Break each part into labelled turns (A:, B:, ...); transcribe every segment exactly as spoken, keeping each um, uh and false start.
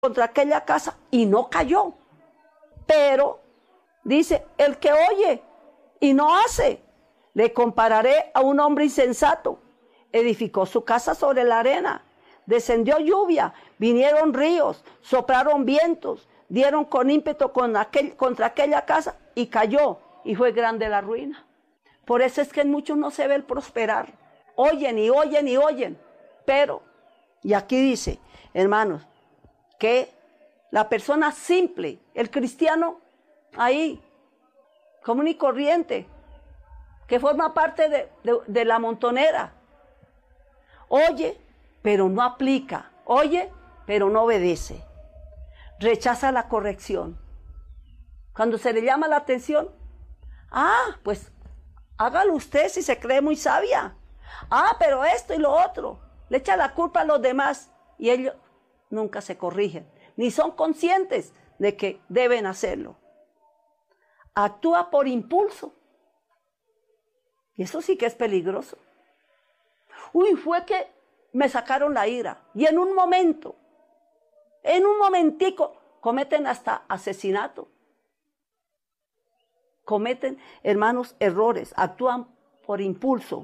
A: contra aquella casa y no cayó. Pero dice, el que oye y no hace, le compararé a un hombre insensato. Edificó su casa sobre la arena, descendió lluvia, vinieron ríos, soplaron vientos, dieron con ímpetu con aquel, contra aquella casa y cayó, y fue grande la ruina. Por eso es que en muchos no se ve el prosperar. Oyen y oyen y oyen, pero, y aquí dice, hermanos, que la persona simple, el cristiano, ahí, común y corriente, que forma parte de, de, de la montonera, oye, pero no aplica, oye, pero no obedece, rechaza la corrección. Cuando se le llama la atención, ah, pues hágalo usted si se cree muy sabia. Ah, pero esto y lo otro, le echa la culpa a los demás y ellos nunca se corrigen, ni son conscientes de que deben hacerlo. Actúa por impulso. Y eso sí que es peligroso. Uy, fue que me sacaron la ira. Y en un momento, en un momentico, cometen hasta asesinato. Cometen, hermanos, errores. Actúan por impulso.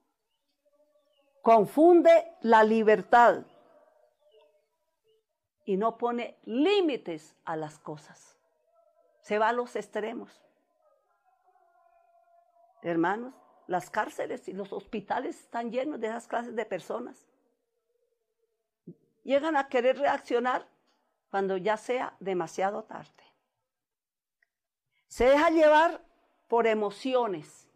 A: Confunde la libertad. Y no pone límites a las cosas. Se va a los extremos. Hermanos, las cárceles y los hospitales están llenos de esas clases de personas. Llegan a querer reaccionar cuando ya sea demasiado tarde. Se deja llevar por emociones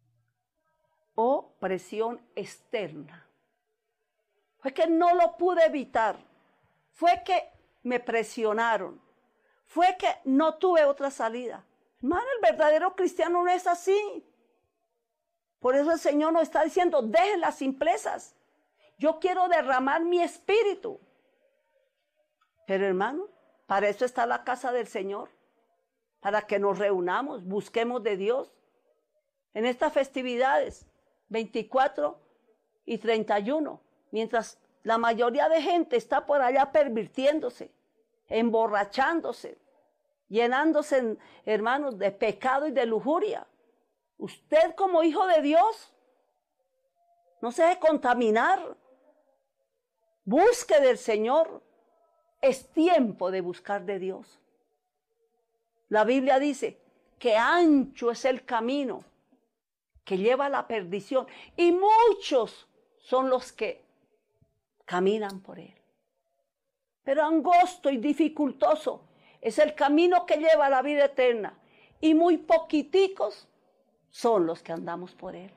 A: o presión externa. Fue que no lo pude evitar. Fue que me presionaron. Fue que no tuve otra salida. Hermano, el verdadero cristiano no es así. Por eso el Señor nos está diciendo, dejen las simplezas. Yo quiero derramar mi espíritu. Pero hermano, para eso está la casa del Señor. Para que nos reunamos, busquemos de Dios. En estas festividades, veinticuatro y treinta y uno, mientras la mayoría de gente está por allá pervirtiéndose, emborrachándose, llenándose, hermanos, de pecado y de lujuria. Usted como hijo de Dios, no se deje contaminar. Busque del Señor. Es tiempo de buscar de Dios. La Biblia dice que ancho es el camino que lleva a la perdición y muchos son los que caminan por él. Pero angosto y dificultoso es el camino que lleva a la vida eterna y muy poquiticos son los que andamos por él.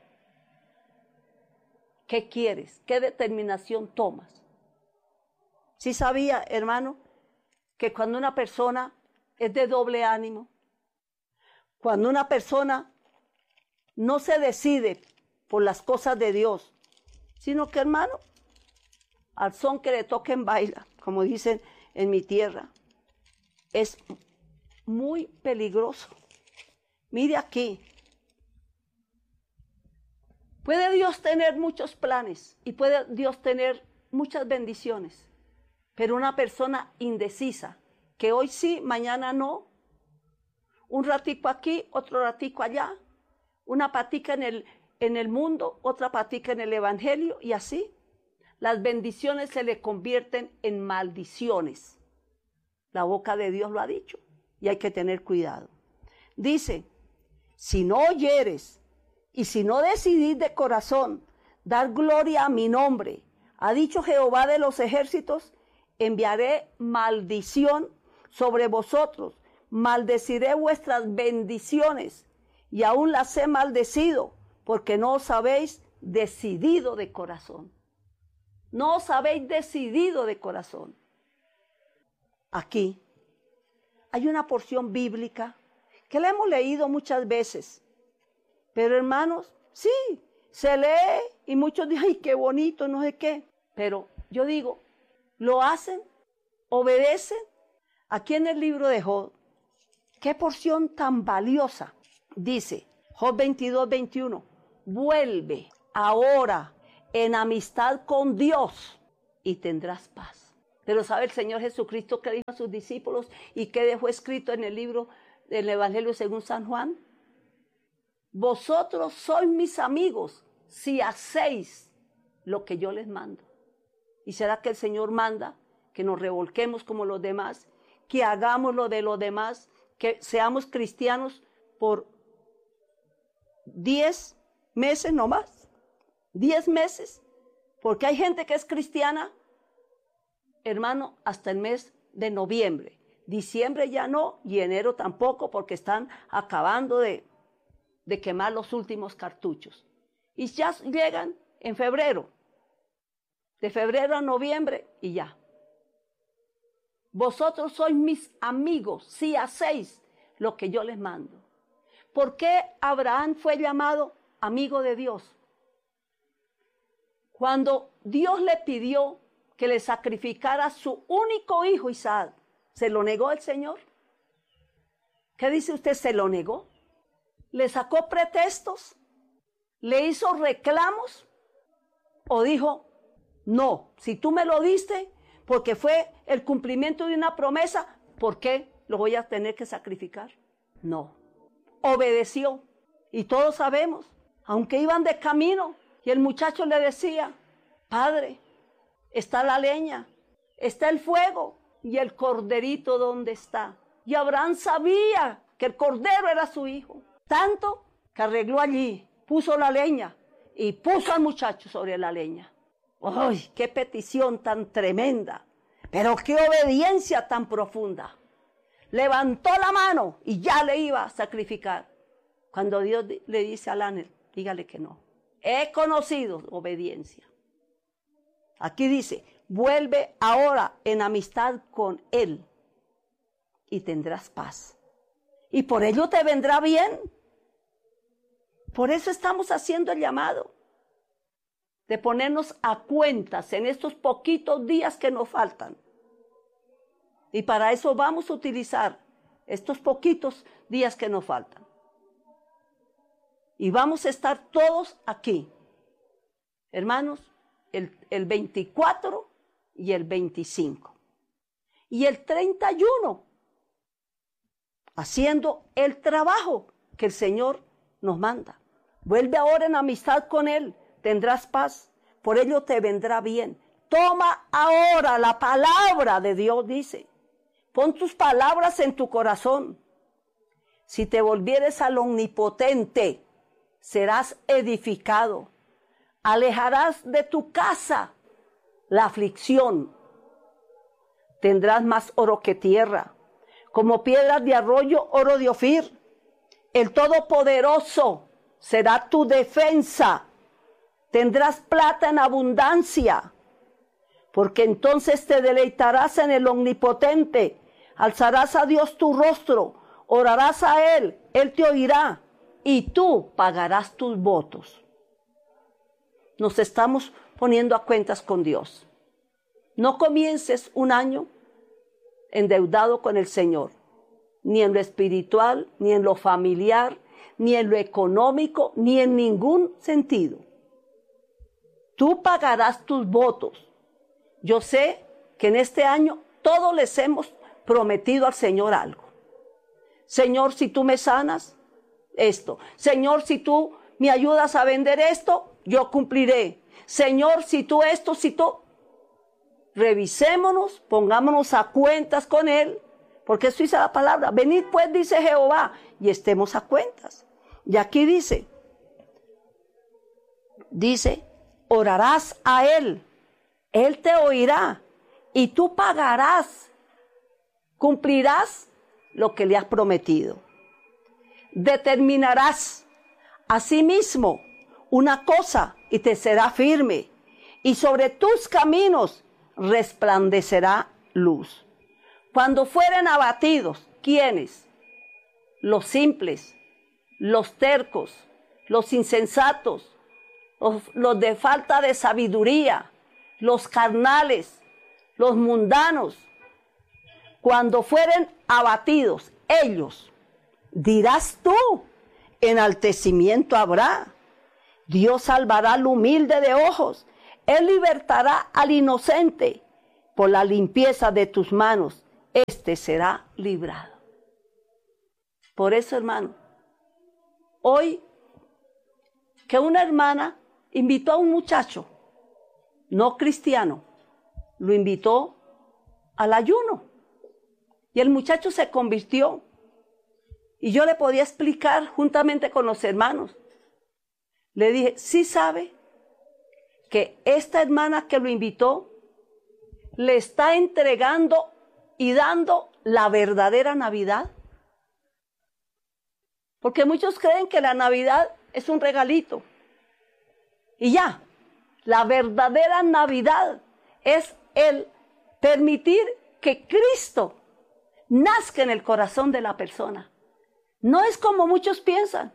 A: ¿Qué quieres? ¿Qué determinación tomas? Sí sabía, hermano, que cuando una persona es de doble ánimo, cuando una persona no se decide por las cosas de Dios, sino que, hermano, al son que le toquen baila, como dicen en mi tierra, es muy peligroso. Mire aquí. Puede Dios tener muchos planes y puede Dios tener muchas bendiciones, pero una persona indecisa, que hoy sí, mañana no, un ratico aquí, otro ratico allá, una patica en el, en el mundo, otra patica en el evangelio, y así, las bendiciones se le convierten en maldiciones. La boca de Dios lo ha dicho, y hay que tener cuidado. Dice, si no oyeres, y si no decidís de corazón dar gloria a mi nombre, ha dicho Jehová de los ejércitos, enviaré maldición sobre vosotros, maldeciré vuestras bendiciones, y aún las he maldecido, porque no os habéis decidido de corazón. No os habéis decidido de corazón. Aquí hay una porción bíblica que la hemos leído muchas veces. Pero hermanos, sí, se lee y muchos dicen, ay, qué bonito, no sé qué. Pero yo digo, ¿lo hacen? ¿Obedecen? Aquí en el libro de Job, qué porción tan valiosa. Dice, Job veintidós, veintiuno, vuelve ahora en amistad con Dios y tendrás paz. Pero sabe el Señor Jesucristo qué dijo a sus discípulos y qué dejó escrito en el libro del Evangelio según San Juan. Vosotros sois mis amigos si hacéis lo que yo les mando. ¿Y será que el Señor manda que nos revolquemos como los demás, que hagamos lo de los demás, que seamos cristianos por diez meses nomás? diez meses. Porque hay gente que es cristiana, hermano, hasta el mes de noviembre. Diciembre ya no y enero tampoco, porque están acabando de, de quemar los últimos cartuchos. Y ya llegan en febrero. De febrero a noviembre y ya. Vosotros sois mis amigos si hacéis lo que yo les mando. ¿Por qué Abraham fue llamado amigo de Dios? Cuando Dios le pidió que le sacrificara a su único hijo Isaac, ¿se lo negó el Señor? ¿Qué dice usted? ¿Se lo negó? ¿Le sacó pretextos? ¿Le hizo reclamos? ¿O dijo, no, si tú me lo diste porque fue el cumplimiento de una promesa, ¿por qué lo voy a tener que sacrificar? No, obedeció. Y todos sabemos, aunque iban de camino y el muchacho le decía, Padre, está la leña, está el fuego y el corderito ¿dónde está? Y Abraham sabía que el cordero era su hijo, tanto que arregló allí, puso la leña y puso al muchacho sobre la leña. ¡Ay, qué petición tan tremenda! Pero qué obediencia tan profunda. Levantó la mano y ya le iba a sacrificar. Cuando Dios le dice al ángel, dígale que no. He conocido obediencia. Aquí dice, vuelve ahora en amistad con él y tendrás paz. Y por ello te vendrá bien. Por eso estamos haciendo el llamado de ponernos a cuentas en estos poquitos días que nos faltan. Y para eso vamos a utilizar estos poquitos días que nos faltan. Y vamos a estar todos aquí, hermanos, el, el veinticuatro y el veinticinco. Y el treinta y uno, haciendo el trabajo que el Señor nos manda. Vuelve ahora en amistad con Él, tendrás paz, por ello te vendrá bien. Toma ahora la palabra de Dios, dice. Pon tus palabras en tu corazón. Si te volvieres al Omnipotente, serás edificado. Alejarás de tu casa la aflicción. Tendrás más oro que tierra, como piedras de arroyo, oro de Ofir. El Todopoderoso será tu defensa. Tendrás plata en abundancia, porque entonces te deleitarás en el Omnipotente. Alzarás a Dios tu rostro, orarás a Él, Él te oirá y tú pagarás tus votos. Nos estamos poniendo a cuentas con Dios. No comiences un año endeudado con el Señor, ni en lo espiritual, ni en lo familiar, ni en lo económico, ni en ningún sentido. Tú pagarás tus votos. Yo sé que en este año todos les hemos prometido al Señor algo. Señor, si tú me sanas, esto. Señor, si tú me ayudas a vender esto, yo cumpliré. Señor, si tú esto, si tú... Revisémonos, pongámonos a cuentas con Él, porque eso dice la palabra. Venid pues, dice Jehová, y estemos a cuentas. Y aquí dice, dice, orarás a Él, Él te oirá, y tú pagarás, cumplirás lo que le has prometido. Determinarás asimismo una cosa y te será firme, y sobre tus caminos resplandecerá luz. Cuando fueren abatidos, ¿quiénes? Los simples, los tercos, los insensatos, los, los de falta de sabiduría, los carnales, los mundanos. Cuando fueren abatidos ellos, dirás tú, enaltecimiento habrá. Dios salvará al humilde de ojos. Él libertará al inocente. por la limpieza de tus manos, éste será librado. Por eso, hermano, hoy que una hermana invitó a un muchacho, no cristiano, lo invitó al ayuno. Y el muchacho se convirtió. Y yo le podía explicar juntamente con los hermanos. Le dije, ¿sí sabe que esta hermana que lo invitó le está entregando y dando la verdadera Navidad? Porque muchos creen que la Navidad es un regalito. Y ya, la verdadera Navidad es el permitir que Cristo nazca en el corazón de la persona. No es como muchos piensan.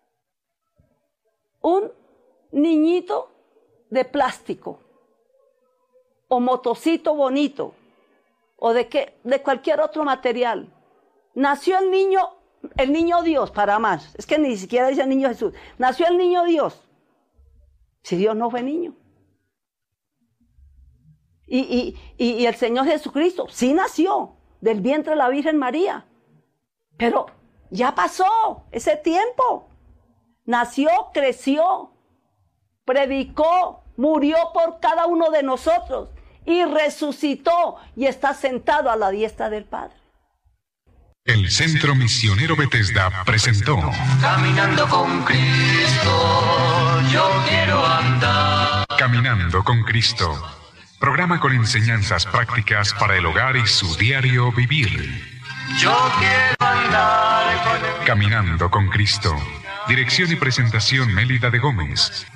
A: Un niñito de plástico, o motocito bonito, o de, qué, de cualquier otro material. Nació el niño, el niño Dios, para más. Es que ni siquiera dice el niño Jesús. Nació el niño Dios. Si Dios no fue niño. Y, y, y, y el Señor Jesucristo sí nació del vientre de la Virgen María. Pero ya pasó ese tiempo. Nació, creció, predicó, murió por cada uno de nosotros y resucitó y está sentado a la diestra del Padre.
B: El Centro Misionero Bethesda presentó
C: Caminando con Cristo, yo quiero andar.
B: Caminando con Cristo, programa con enseñanzas prácticas para el hogar y su diario vivir.
C: Yo quiero andar con
B: Caminando con Cristo. Dirección y presentación Mélida de Gómez.